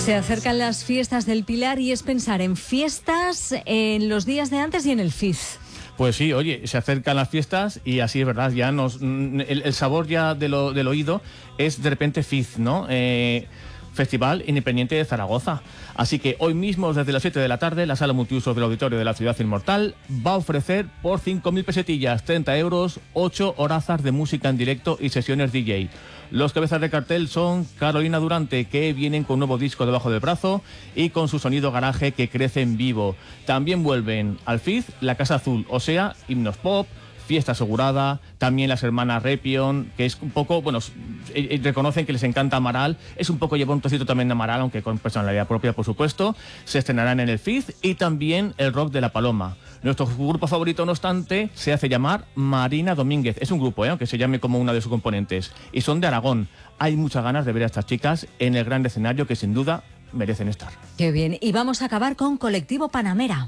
Se acercan las fiestas del Pilar y es pensar en fiestas en los días de antes y en el FIZ. Pues sí, oye, se acercan las fiestas y así es verdad, ya el sabor ya del oído es de repente FIZ, ¿no? Festival Independiente de Zaragoza. Así que hoy mismo, desde las 7 de la tarde, la sala multiusos del Auditorio de la Ciudad Inmortal va a ofrecer por 5.000 pesetillas, 30 euros, 8 horazas de música en directo y sesiones DJ. Los cabezas de cartel son Carolina Durante, que vienen con un nuevo disco debajo del brazo y con su sonido garaje que crece en vivo. También vuelven al FIZ La Casa Azul, o sea, himnos pop, Fiesta Asegurada, también las hermanas Repion, que es un poco, bueno, reconocen que les encanta Amaral, es un poco, lleva un trocito también de Amaral, aunque con personalidad propia, por supuesto. Se estrenarán en el FIZ y también el Rock de la Paloma. Nuestro grupo favorito, no obstante, se hace llamar Marina Domínguez. Es un grupo, aunque se llame como una de sus componentes. Y son de Aragón. Hay muchas ganas de ver a estas chicas en el gran escenario que sin duda merecen estar. Qué bien. Y vamos a acabar con Colectivo Panamera.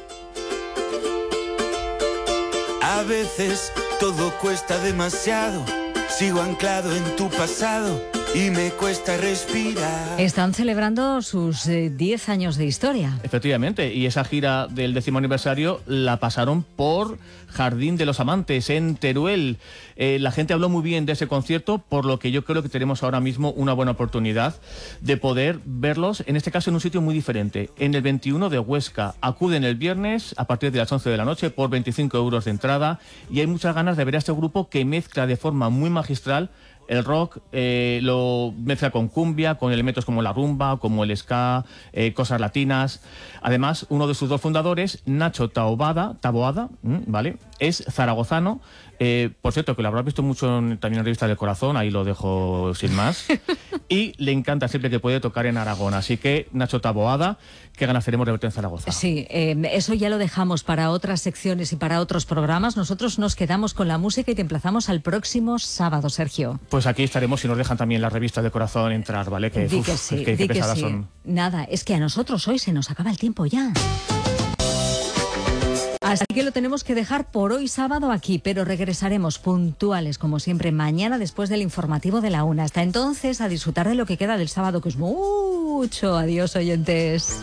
A veces todo cuesta demasiado, sigo anclado en tu pasado y me cuesta respirar. Están celebrando sus 10 años de historia. Efectivamente, y esa gira del 10º aniversario la pasaron por Jardín de los Amantes, en Teruel. La gente habló muy bien de ese concierto, por lo que yo creo que tenemos ahora mismo una buena oportunidad de poder verlos, en este caso en un sitio muy diferente, en el 21 de Huesca. Acuden el viernes a partir de las 11 de la noche por 25 euros de entrada, y hay muchas ganas de ver a este grupo que mezcla de forma muy magistral el rock, lo mezcla con cumbia, con elementos como la rumba, como el ska, cosas latinas. Además, uno de sus dos fundadores, Nacho Taboada, ¿vale?, es zaragozano. Por cierto, que lo habrás visto mucho también en Revista del Corazón, ahí lo dejo sin más. Y le encanta siempre que puede tocar en Aragón. Así que, Nacho Taboada, qué ganas tenemos de verte en Zaragoza. Sí, eso ya lo dejamos para otras secciones y para otros programas. Nosotros nos quedamos con la música y te emplazamos al próximo sábado, Sergio. Pues aquí estaremos y nos dejan también las revistas de Corazón entrar, ¿vale? Que, Di que sí, qué di que pesadas sí. son. Nada, es que a nosotros hoy se nos acaba el tiempo ya. Así que lo tenemos que dejar por hoy sábado aquí, pero regresaremos puntuales, como siempre, mañana después del informativo de la 1. Hasta entonces, a disfrutar de lo que queda del sábado, que es mucho. Adiós, oyentes.